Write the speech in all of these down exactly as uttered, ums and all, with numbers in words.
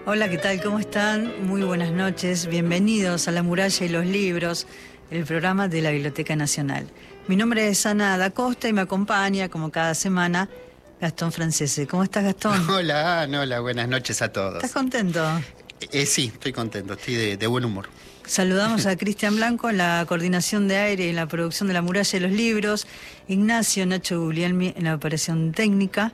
Hola, ¿qué tal? ¿Cómo están? Muy buenas noches. Bienvenidos a La Muralla y los Libros, el programa de la Biblioteca Nacional. Mi nombre es Ana da Costa y me acompaña, como cada semana, Gastón Francese. ¿Cómo estás, Gastón? Hola, Ana, hola, buenas noches a todos. ¿Estás contento? Eh, sí, estoy contento, estoy de, de buen humor. Saludamos a Cristian Blanco en la coordinación de aire y en la producción de La Muralla y los Libros, Ignacio Nacho Guglielmi en la operación técnica.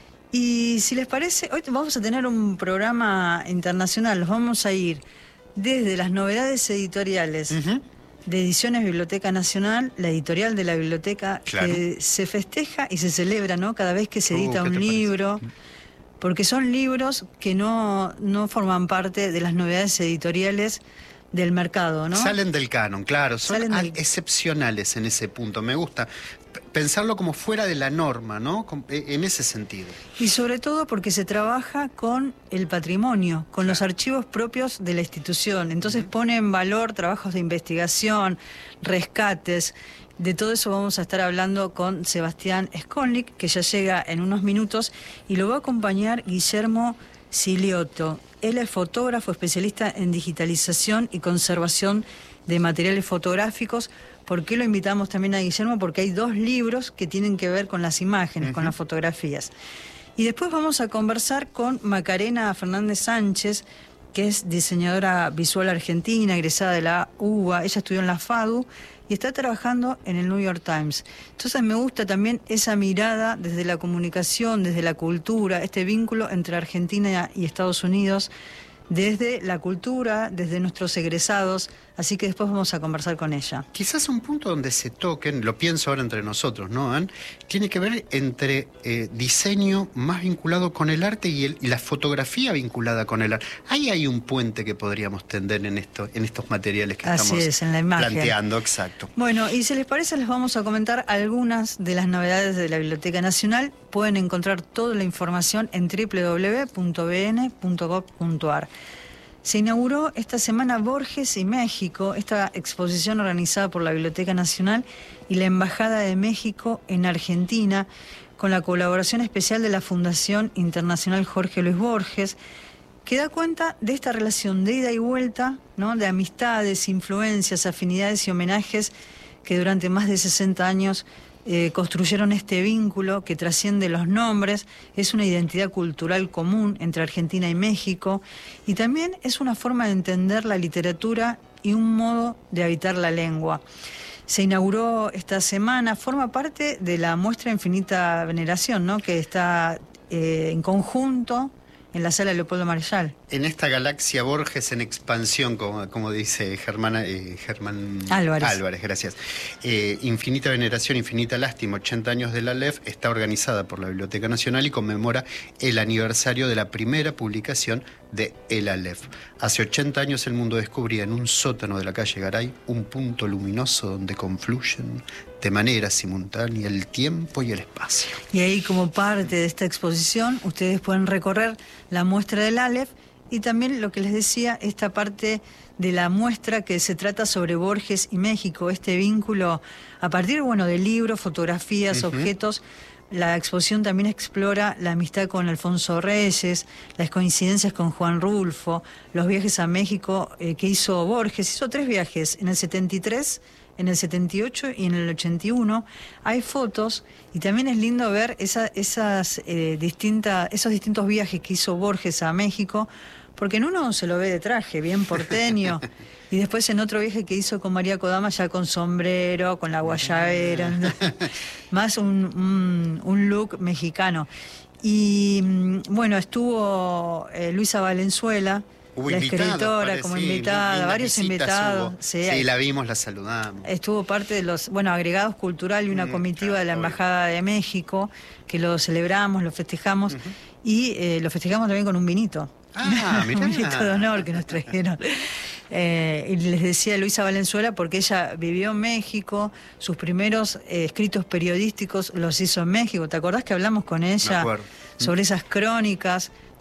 Y si les parece, hoy vamos a tener un programa internacional. Nos vamos a ir desde las novedades editoriales uh-huh. de Ediciones Biblioteca Nacional, la editorial de la biblioteca, claro, que se festeja y se celebra, ¿no? Cada vez que se edita uh, un libro, parece? Porque son libros que no, no forman parte de las novedades editoriales del mercado, ¿no? Salen del canon, claro, son del... excepcionales en ese punto, me gusta pensarlo como fuera de la norma, ¿no? En ese sentido. Y sobre todo porque se trabaja con el patrimonio, con claro. los archivos propios de la institución, entonces uh-huh. pone en valor trabajos de investigación, rescates. De todo eso vamos a estar hablando con Sebastián Skolnick, que ya llega en unos minutos, y lo va a acompañar Guillermo Silioto. Él es fotógrafo, especialista en digitalización y conservación de materiales fotográficos. ¿Por qué lo invitamos también a Guillermo? Porque hay dos libros que tienen que ver con las imágenes, uh-huh. con las fotografías. Y después vamos a conversar con Macarena Fernández Sánchez, que es diseñadora visual argentina, egresada de la U B A. Ella estudió en la FADU y está trabajando en el New York Times. Entonces me gusta también esa mirada desde la comunicación, desde la cultura, este vínculo entre Argentina y Estados Unidos, desde la cultura, desde nuestros egresados, así que después vamos a conversar con ella. Quizás un punto donde se toquen, lo pienso ahora entre nosotros, ¿no, Ann? Tiene que ver entre eh, diseño más vinculado con el arte y, el, y la fotografía vinculada con el arte. Ahí hay un puente que podríamos tender en, esto, en estos materiales que Así estamos es, en la imagen. planteando, exacto. Bueno, y si les parece, les vamos a comentar algunas de las novedades de la Biblioteca Nacional. Pueden encontrar toda la información en doble u doble u doble u punto b n punto gov punto a r. Se inauguró esta semana Borges y México, esta exposición organizada por la Biblioteca Nacional y la Embajada de México en Argentina, con la colaboración especial de la Fundación Internacional Jorge Luis Borges, que da cuenta de esta relación de ida y vuelta, ¿no? De amistades, influencias, afinidades y homenajes que durante más de sesenta años Eh, construyeron este vínculo que trasciende los nombres, es una identidad cultural común entre Argentina y México, y también es una forma de entender la literatura y un modo de habitar la lengua. Se inauguró esta semana, forma parte de la muestra Infinita Veneración, ¿no? Que está eh, en conjunto en la sala Leopoldo Marechal. En esta galaxia Borges en expansión, como, como dice Germana, eh, Germán Álvarez. Álvarez, gracias. Eh, Infinita Veneración, Infinita Lástima, ochenta años de la Aleph, está organizada por la Biblioteca Nacional y conmemora el aniversario de la primera publicación de El Aleph. Hace ochenta años el mundo descubría en un sótano de la calle Garay un punto luminoso donde confluyen de manera simultánea el tiempo y el espacio. Y ahí, como parte de esta exposición, ustedes pueden recorrer la muestra del Aleph y también, lo que les decía, esta parte de la muestra que se trata sobre Borges y México, este vínculo a partir, bueno, de libros, fotografías, uh-huh. objetos. La exposición también explora la amistad con Alfonso Reyes, las coincidencias con Juan Rulfo, los viajes a México eh, que hizo Borges. Hizo tres viajes, en el setenta y tres, en el setenta y ocho y en el ochenta y uno. Hay fotos y también es lindo ver esa, esas, eh, distintas, esos distintos viajes que hizo Borges a México, porque en uno se lo ve de traje, bien porteño, y después en otro viaje que hizo con María Kodama ya con sombrero, con la guayabera, más un, un, un look mexicano. Y bueno, estuvo eh, Luisa Valenzuela, Hubo la invitados, escritora, parece, como sí, invitada, varios invitados. Sí, sí, la vimos, la saludamos. Estuvo parte de los, bueno, agregados cultural y una mm, comitiva claro, de la Embajada obvio. de México, que lo celebramos, lo festejamos, uh-huh. y eh, lo festejamos también con un vinito. Ah, mirá. Un vinito de honor que nos trajeron. Eh, y les decía Luisa Valenzuela porque ella vivió en México, sus primeros eh, escritos periodísticos los hizo en México. ¿Te acordás que hablamos con ella sobre esas crónicas?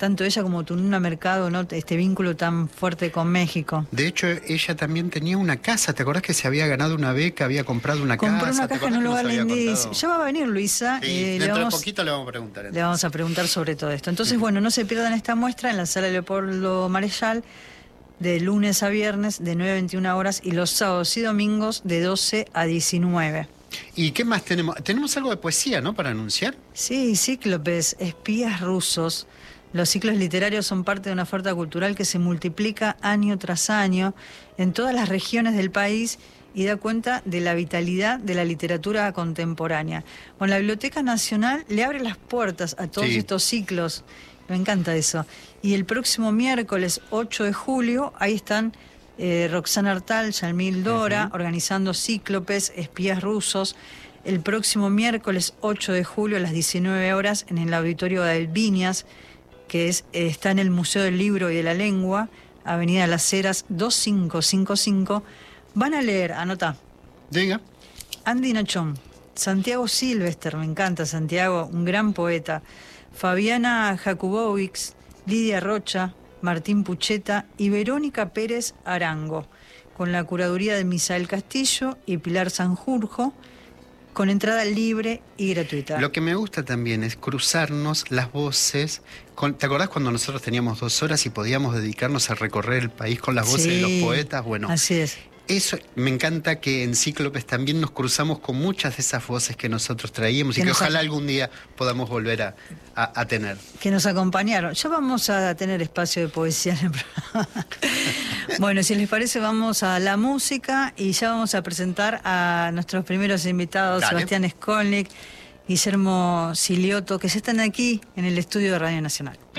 tanto ella como Tununa Mercado, ¿no? Este vínculo tan fuerte con México. De hecho, ella también tenía una casa. ¿Te acordás que se había ganado una beca, había comprado una Compró casa? una casa en un lugar lindísimo. Ya va a venir Luisa. Sí, eh, dentro le vamos, de poquito le vamos a preguntar. Entonces. Le vamos a preguntar sobre todo esto. Entonces, uh-huh. bueno, no se pierdan esta muestra en la Sala Leopoldo Marechal, de lunes a viernes, de nueve a veintiuna horas, y los sábados y domingos, de doce a diecinueve. ¿Y qué más tenemos? Tenemos algo de poesía, ¿no?, para anunciar. Sí, Cíclopes, espías rusos. Los ciclos literarios son parte de una oferta cultural que se multiplica año tras año en todas las regiones del país y da cuenta de la vitalidad de la literatura contemporánea. Bueno, la Biblioteca Nacional le abre las puertas a todos sí. estos ciclos. Me encanta eso. Y el próximo miércoles ocho de julio, ahí están eh, Roxana Artal, Yamil Dora, uh-huh. organizando Cíclopes, espías rusos. El próximo miércoles ocho de julio a las diecinueve horas en el Auditorio de Viñas, que es, eh, está en el Museo del Libro y de la Lengua, Avenida Las Heras dos cinco cinco cinco. Van a leer, anota. Diga. Andy Nachón, Santiago Silvester, me encanta Santiago, un gran poeta. Fabiana Jakubovics, Lidia Rocha, Martín Pucheta y Verónica Pérez Arango, con la curaduría de Misael Castillo y Pilar Sanjurjo, con entrada libre y gratuita. Lo que me gusta también es cruzarnos las voces. Con, ¿te acordás cuando nosotros teníamos dos horas y podíamos dedicarnos a recorrer el país con las voces sí, de los poetas? Bueno, así es. Eso me encanta, que en Cíclopes también nos cruzamos con muchas de esas voces que nosotros traíamos que y que ojalá algún día podamos volver a, a, a tener. Que nos acompañaron. Ya vamos a tener espacio de poesía en el programa. Bueno, si les parece, vamos a la música y ya vamos a presentar a nuestros primeros invitados, Dale. Sebastián Skolnick, Guillermo Silioto, que ya están aquí en el estudio de Radio Nacional.